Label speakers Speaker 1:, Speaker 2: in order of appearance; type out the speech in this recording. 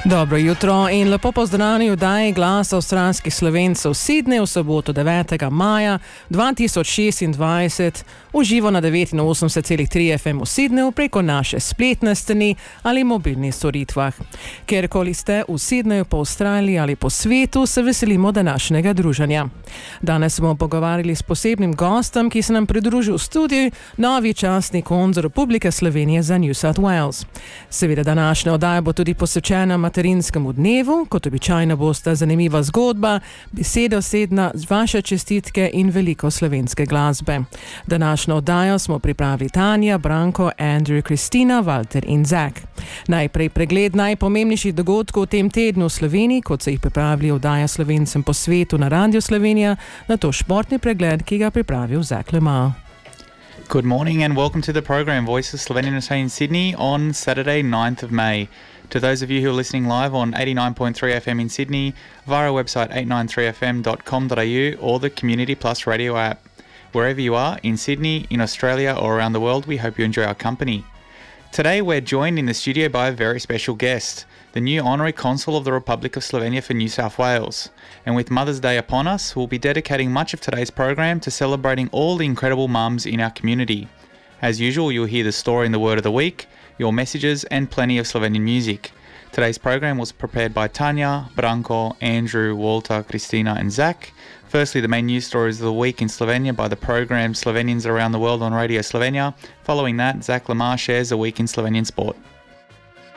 Speaker 1: Dobro jutro in lepo pozdravljeni v oddaji Glas avstralskih Slovencev Sydney v soboto 9. maja 2026 v živo na 89,3 FM v Sydneyju preko naše spletne strani ali mobilnih storitvah. Kjerkoli ste v Sydneyju, po Avstraliji ali po svetu, se veselimo današnjega druženja. Danes bomo pogovarjali s posebnim gostom, ki se nam pridružil v studiu, novi častni konzul Republike Slovenije za New South Wales. Seveda današnja oddaja bo tudi posvečena materinskemu dnevu, kot običajno bosta zanimiva zgodba, beseda osebna, vaše čestitke in veliko slovenske glasbe. Današnjo oddajo smo pripravili Tanja, Branko, Andrew, Kristina, Walter in Zak. Najprej pregled najpomembnejših dogodkov v tem tednu v Sloveniji, kot se jih pripravili oddaja Slovencem po svetu na Radio Slovenija, nato športni pregled, ki ga pripravil Zak Lemar.
Speaker 2: Good morning and welcome to the program Voice of Slovenian Australia in Sydney on Saturday 9th of May. To those of you who are listening live on 89.3 FM in Sydney, via our website 893fm.com.au or the Community Plus radio app. Wherever you are, in Sydney, in Australia or around the world, we hope you enjoy our company. Today we're joined in the studio by a very special guest, the new Honorary Consul of the Republic of Slovenia for New South Wales. And with Mother's Day upon us, we'll be dedicating much of today's program to celebrating all the incredible mums in our community. As usual, you'll hear the story and the word of the week, your messages and plenty of Slovenian music. Today's program was prepared by Tanya, Branko, Andrew, Walter, Kristina and Zak. Firstly, the main news stories of the week in Slovenia by the program Slovenians Around the World on Radio Slovenia. Following that, Zak Lemar shares a week in Slovenian sport.